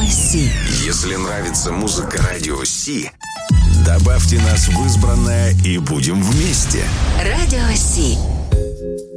Си. Если нравится музыка Радио Си, добавьте нас в избранное и будем вместе. Радио Си.